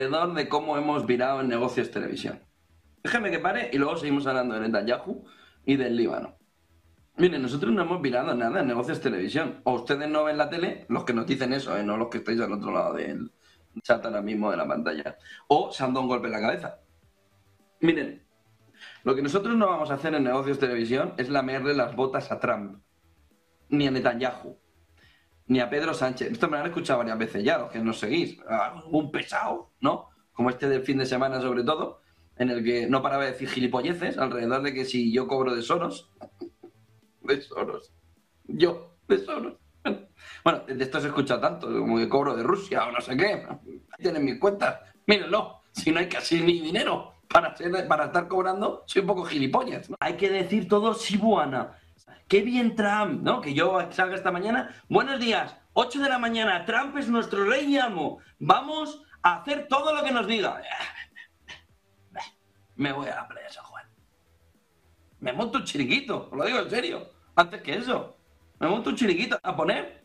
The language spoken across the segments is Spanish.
alrededor de cómo hemos virado en negocios televisión. Déjeme que pare y luego seguimos hablando de Netanyahu y del Líbano. Miren, nosotros no hemos virado nada en negocios televisión. O ustedes no ven la tele, los que nos dicen eso, no los que estáis al otro lado del chat ahora mismo de la pantalla. O se han dado un golpe en la cabeza. Miren, lo que nosotros no vamos a hacer en negocios televisión es lamerle las botas a Trump, ni a Netanyahu, ni a Pedro Sánchez. Esto me lo han escuchado varias veces ya, los que nos seguís. Un pesado, ¿no? Como este del fin de semana sobre todo, en el que no paraba de decir gilipolleces alrededor de que si yo cobro de Soros... De Soros. Yo, de Soros. Bueno, de esto se escucha tanto, como que cobro de Rusia o no sé qué. Ahí tienen mis cuentas. Mírenlo, si no hay casi ni dinero para estar cobrando, soy un poco gilipollas, ¿no? Hay que decir todo sibuana. Qué bien Trump, ¿no? Que yo salga esta mañana. Buenos días, 8 de la mañana, Trump es nuestro rey y amo. Vamos a hacer todo lo que nos diga. Me voy a la playa de San Juan. Me monto un chiringuito, os lo digo en serio. Antes que eso, me monto un chiringuito a poner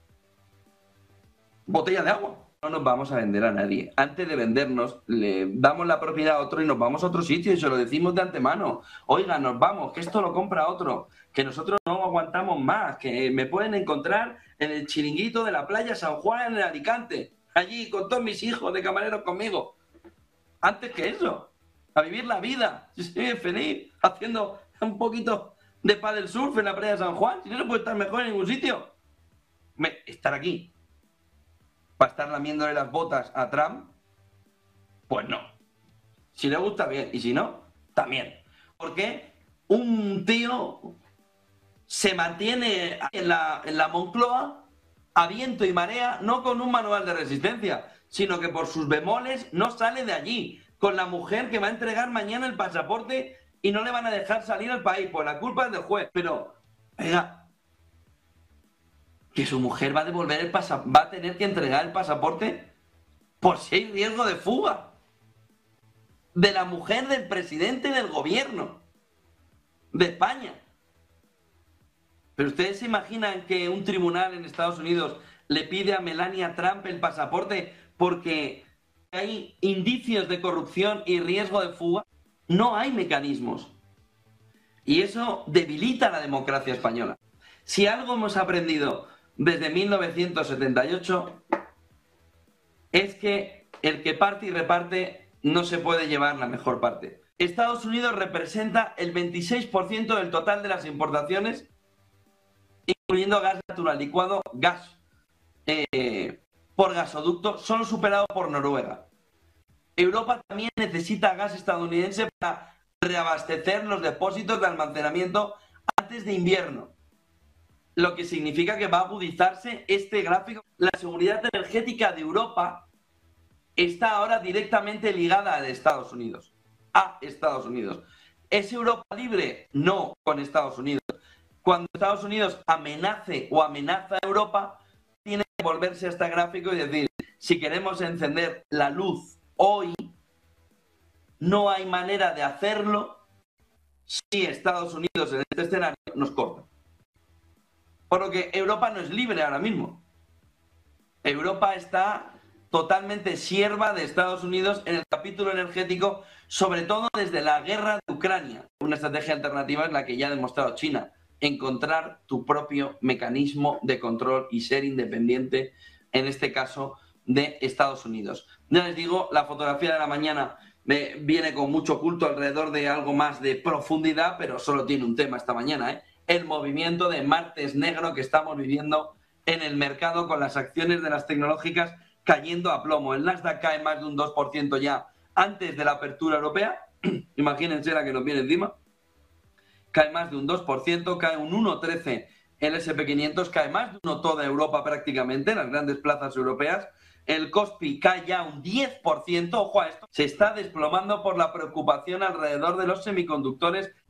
botella de agua. No nos vamos a vender a nadie. Antes de vendernos, le damos la propiedad a otro y nos vamos a otro sitio y se lo decimos de antemano. Oiga, nos vamos, que esto lo compra otro, que nosotros no aguantamos más, que me pueden encontrar en el chiringuito de la playa San Juan en Alicante, allí con todos mis hijos de camareros conmigo. Antes que eso. A vivir la vida. Yo soy feliz haciendo un poquito de paddle surf en la playa de San Juan. Si no, no puedo estar mejor en ningún sitio. Estar aquí para estar lamiéndole las botas a Trump, pues no. Si le gusta, bien. Y si no, también. Porque un tío se mantiene en la Moncloa a viento y marea, no con un manual de resistencia, sino que por sus bemoles no sale de allí, con la mujer que va a entregar mañana el pasaporte y no le van a dejar salir al país, pues la culpa es del juez. Pero, oiga, que su mujer va a devolver va a tener que entregar el pasaporte por si hay riesgo de fuga. De la mujer del presidente del gobierno de España. Pero ustedes se imaginan que un tribunal en Estados Unidos le pide a Melania Trump el pasaporte porque hay indicios de corrupción y riesgo de fuga. No hay mecanismos. Y eso debilita la democracia española. Si algo hemos aprendido desde 1978 es que el que parte y reparte no se puede llevar la mejor parte. Estados Unidos representa el 26% del total de las importaciones, incluyendo gas natural licuado, gas por gasoducto, solo superado por Noruega. Europa también necesita gas estadounidense para reabastecer los depósitos de almacenamiento antes de invierno, lo que significa que va a agudizarse este gráfico. La seguridad energética de Europa está ahora directamente ligada a Estados Unidos. ¿Es Europa libre? No, con Estados Unidos. Cuando Estados Unidos amenace o amenaza a Europa, tiene que volverse a este gráfico y decir, si queremos encender la luz hoy, no hay manera de hacerlo si Estados Unidos en este escenario nos corta. Por lo que Europa no es libre ahora mismo. Europa está totalmente sierva de Estados Unidos en el capítulo energético, sobre todo desde la guerra de Ucrania. Una estrategia alternativa es la que ya ha demostrado China: encontrar tu propio mecanismo de control y ser independiente, en este caso, de Estados Unidos. Ya les digo, la fotografía de la mañana viene con mucho culto alrededor de algo más de profundidad, pero solo tiene un tema esta mañana, ¿eh? El movimiento de martes negro que estamos viviendo en el mercado con las acciones de las tecnológicas cayendo a plomo. El Nasdaq cae más de un 2% ya antes de la apertura europea. Imagínense la que nos viene encima. Cae más de un 2%, cae un 1,13% el SP500, cae más de uno toda Europa prácticamente, en las grandes plazas europeas. El Kospi cae ya un 10%, ojo a esto, se está desplomando por la preocupación alrededor de los semiconductores